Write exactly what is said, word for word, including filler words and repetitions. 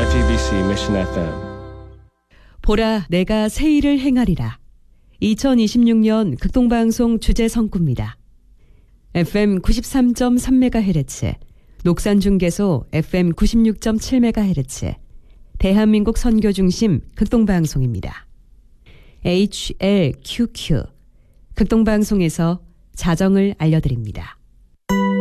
아이피비씨 Mission 에프엠. 보라, 내가 새 일을 행하리라. 이천이십육 년 극동방송 주제 성구입니다. 에프엠 구십삼 점 삼 메가헤르츠, 녹산중계소 에프엠 구십육 점 칠 메가헤르츠, 대한민국 선교중심 극동방송입니다. 에이치엘큐큐, 극동방송에서 자정을 알려드립니다.